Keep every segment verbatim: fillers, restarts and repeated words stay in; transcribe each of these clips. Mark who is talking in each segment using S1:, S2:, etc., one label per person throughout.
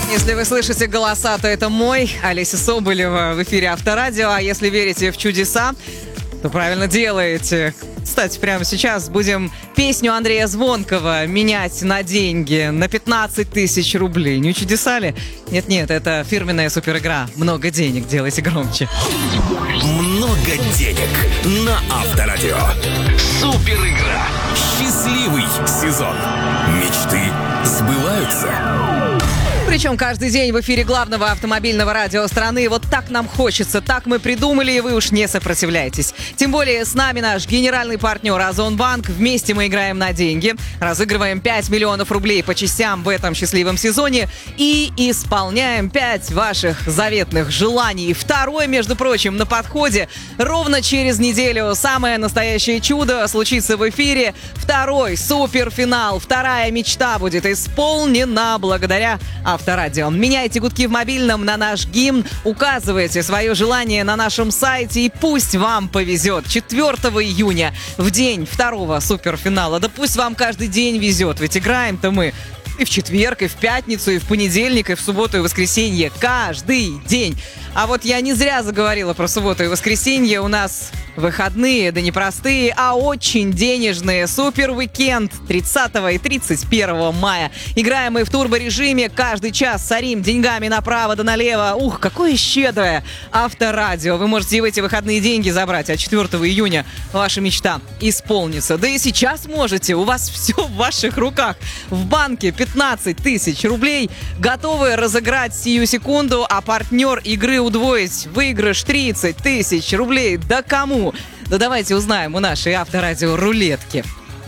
S1: Если вы слышите голоса, то это мой, Олеся Соболева, в эфире Авторадио. А если верите в чудеса, то правильно делаете. Кстати, прямо сейчас будем песню Андрея Звонкова менять на деньги, на пятнадцать тысяч рублей. Не чудеса ли? Нет-нет, это фирменная суперигра. Много денег, делайте громче.
S2: Много денег на Авторадио. Суперигра. Счастливый сезон. Мечты сбываются.
S1: Причем каждый день в эфире главного автомобильного радио страны. Вот так нам хочется, так мы придумали, и вы уж не сопротивляйтесь. Тем более с нами наш генеральный партнер Озонбанк. Вместе мы играем на деньги, разыгрываем пять миллионов рублей по частям в этом счастливом сезоне и исполняем пять ваших заветных желаний. Второй, между прочим, на подходе. Ровно через неделю самое настоящее чудо случится в эфире. Второй суперфинал, вторая мечта будет исполнена благодаря Авторадио. Меняйте гудки в мобильном на наш гимн, указывайте свое желание на нашем сайте, и пусть вам повезет. четвёртого июня, в день второго суперфинала. Да пусть вам каждый день везет, ведь играем-то мы и в четверг, и в пятницу, и в понедельник, и в субботу, и в воскресенье. Каждый день. А вот я не зря заговорила про субботу и воскресенье. У нас выходные, да не простые, а очень денежные. Супер-уикенд тридцатого и тридцать первого мая. Играем мы в турборежиме. Каждый час сорим деньгами направо да налево. Ух, какое щедрое Авторадио. Вы можете и в эти выходные деньги забрать, а четвёртого июня ваша мечта исполнится. Да и сейчас можете. У вас все в ваших руках. В банке пятнадцать тысяч рублей. Готовы разыграть сию секунду, а партнер игры удвоить. Выигрыш тридцать тысяч рублей. Да кому? Да давайте узнаем у нашей Авторадио рулетки.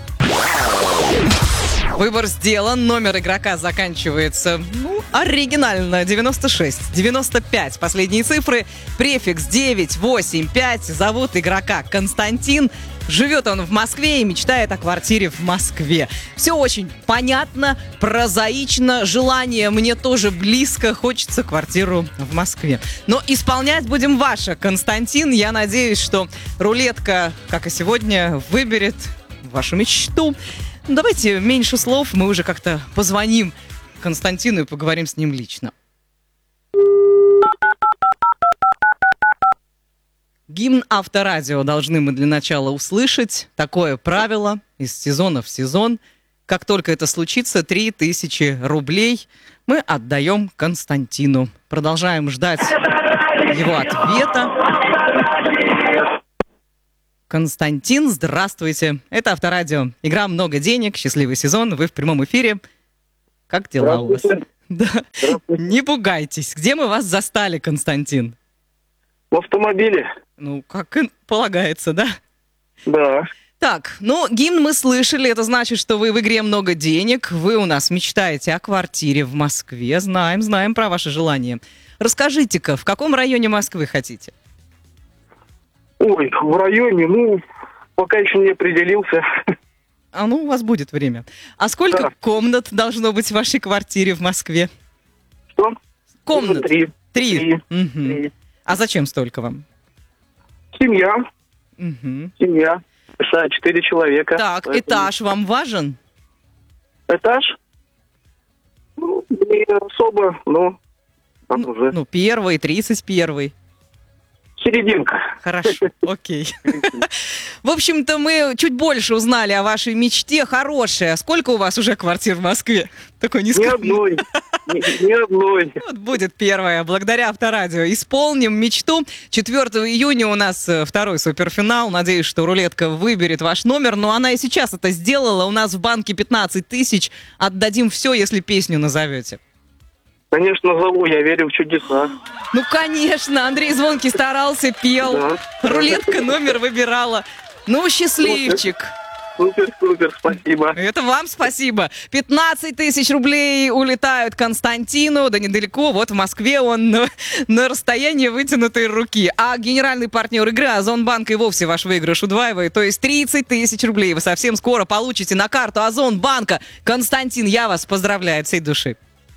S1: Выбор сделан. Номер игрока заканчивается, ну, оригинально. девяносто шесть девяносто пять. Последние цифры. Префикс девять восемь пять. Зовут игрока Константин. Живет он в Москве и мечтает о квартире в Москве. Все очень понятно, прозаично. Желание мне тоже близко. Хочется квартиру в Москве. Но исполнять будем ваше, Константин. Я надеюсь, что рулетка, как и сегодня, выберет вашу мечту. Ну, давайте меньше слов. Мы уже как-то позвоним Константину и поговорим с ним лично. Гимн Авторадио должны мы для начала услышать. Такое правило из сезона в сезон. Как только это случится, три тысячи рублей мы отдаем Константину. Продолжаем ждать его ответа. Константин, здравствуйте. Это Авторадио. Игра «Много денег», счастливый сезон. Вы в прямом эфире. Как дела у вас? Да. Не пугайтесь. Где мы вас застали, Константин?
S3: В автомобиле.
S1: Ну, как и полагается, да?
S3: Да.
S1: Так, ну, гимн мы слышали, это значит, что вы в игре «Много денег», вы у нас мечтаете о квартире в Москве, знаем, знаем про ваше желание. Расскажите-ка, в каком районе Москвы хотите?
S3: Ой, в районе, ну, пока еще не определился.
S1: А ну, у вас будет время. А сколько да. комнат должно быть в вашей квартире в Москве?
S3: Что?
S1: Комнат?
S3: Три.
S1: Три?
S3: Три.
S1: Угу.
S3: Три.
S1: А зачем столько вам?
S3: Семья.
S1: Угу.
S3: Семья. Четыре человека.
S1: Так,
S3: поэтому...
S1: этаж вам важен?
S3: Этаж? Ну, не особо, но там
S1: ну,
S3: уже.
S1: Ну, первый, тридцать первый.
S3: Серединка.
S1: Хорошо, окей. В общем-то, мы чуть больше узнали о вашей мечте. Хорошая. Сколько у вас уже квартир в Москве? Такой нескромный.
S3: Ни одной. Ни, ни одной.
S1: Вот будет первая. Благодаря Авторадио исполним мечту. четвёртого июня у нас второй суперфинал. Надеюсь, что рулетка выберет ваш номер. Но она и сейчас это сделала. У нас в банке пятнадцать тысяч. Отдадим все, если песню назовете.
S3: Конечно, назову, я верю в чудеса.
S1: Ну, конечно, Андрей Звонкий старался, пел. Да. Рулетка номер выбирала. Ну, счастливчик.
S3: Супер, супер, спасибо.
S1: Это вам спасибо. пятнадцать тысяч рублей улетают Константину, да недалеко, вот в Москве он на, на расстоянии вытянутой руки. А генеральный партнер игры Озонбанк и вовсе ваш выигрыш удваивает, то есть тридцать тысяч рублей вы совсем скоро получите на карту Озонбанка. Константин, я вас поздравляю от всей души.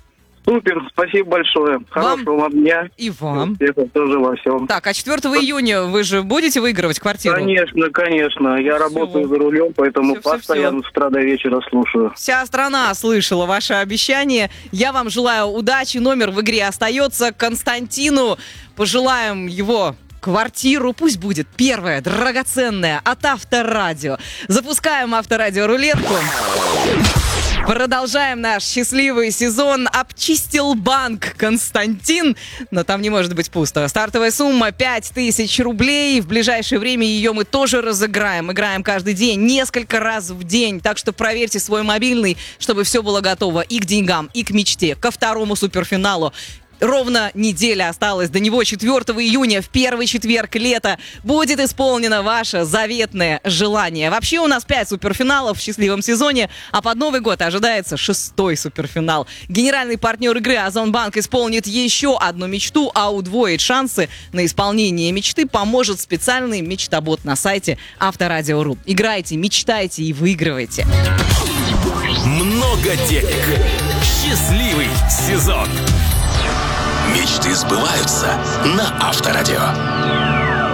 S3: Супер, спасибо большое. Хорошего вам дня.
S1: И вам.
S3: Успехов тоже во всем.
S1: Так, а четвёртого июня вы же будете выигрывать квартиру?
S3: Конечно, конечно. Я
S1: Всё.
S3: работаю за рулем, поэтому
S1: Всё, всё,
S3: постоянно с утра до вечера слушаю.
S1: Вся страна слышала ваше обещание. Я вам желаю удачи. Номер в игре остается. Константину пожелаем его квартиру. Пусть будет первая, драгоценная от Авторадио. Запускаем Авторадио рулетку. Продолжаем наш счастливый сезон. Обчистил банк Константин, но там не может быть пусто. Стартовая сумма пять тысяч рублей. В ближайшее время ее мы тоже разыграем. Играем каждый день, несколько раз в день. Так что проверьте свой мобильный, чтобы все было готово и к деньгам, и к мечте, ко второму суперфиналу. Ровно неделя осталась до него. четвёртого июня, в первый четверг лета, будет исполнено ваше заветное желание. Вообще у нас пять суперфиналов в счастливом сезоне, а под Новый год ожидается шестой суперфинал. Генеральный партнер игры Озонбанк исполнит еще одну мечту, а удвоить шансы на исполнение мечты поможет специальный мечтобот на сайте Авторадио точка ру. Играйте, мечтайте и выигрывайте.
S2: Много денег. Счастливый сезон. Мечты сбываются на Авторадио.